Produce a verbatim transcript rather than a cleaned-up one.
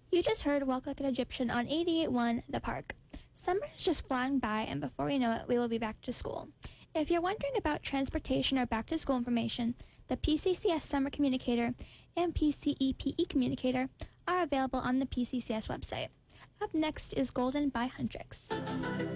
You just heard Walk Like an Egyptian on eighty-eight point one The Park. Summer is just flying by, and before we know it, we will be back to school. If you're wondering about transportation or back-to-school information, the P C C S Summer Communicator and P C E P E Communicator are available on the P C C S website. Up next is Golden by Huntrix.